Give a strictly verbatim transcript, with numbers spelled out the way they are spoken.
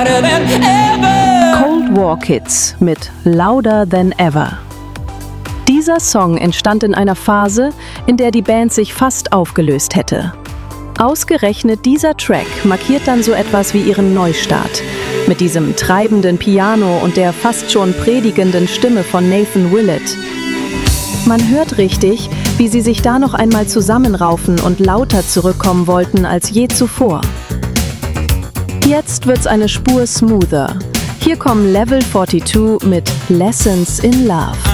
louder than ever. Cold War Kids mit Louder Than Ever. Dieser Song entstand in einer Phase, in der die Band sich fast aufgelöst hätte. Ausgerechnet dieser Track markiert dann so etwas wie ihren Neustart. Mit diesem treibenden Piano und der fast schon predigenden Stimme von Nathan Willett. Man hört richtig, wie sie sich da noch einmal zusammenraufen und lauter zurückkommen wollten als je zuvor. Jetzt wird's eine Spur smoother. Hier kommen Level zweiundvierzig mit Lessons in Love.